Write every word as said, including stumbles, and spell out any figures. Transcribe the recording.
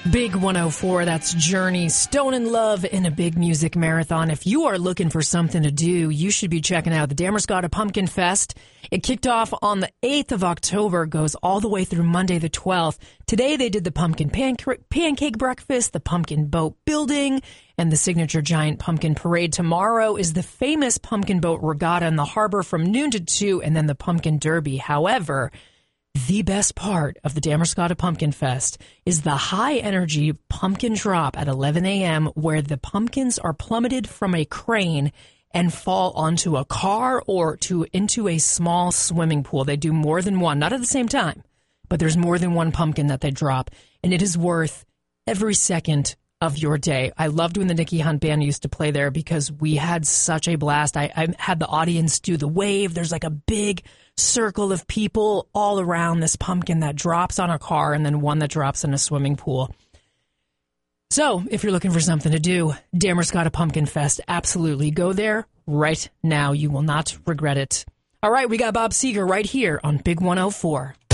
Big one oh four, that's Journey, Stone in Love in a big music marathon. If you are looking for something to do, you should be checking out the Damerscott Pumpkin Fest. It kicked off on the eighth of October, goes all the way through Monday the twelfth. Today they did the pumpkin pan- pancake breakfast, the pumpkin boat building, and the signature giant pumpkin parade. Tomorrow is the famous pumpkin boat regatta in the harbor from noon to two, and then the pumpkin derby. However, the best part of the Damerscott Pumpkin Fest is the high-energy pumpkin drop at eleven a.m. where the pumpkins are plummeted from a crane and fall onto a car or to into a small swimming pool. They do more than one, not at the same time, but there's more than one pumpkin that they drop, and it is worth every second of your day. I loved when the Nicky Hunt Band used to play there because we had such a blast. I, I had the audience do the wave. There's like a big circle of people all around this pumpkin that drops on a car and then one that drops in a swimming pool. So if you're looking for something to do, Damerscott Pumpkin Fest, absolutely go there right now. You will not regret it. All right, we got Bob Seger right here on Big one oh four.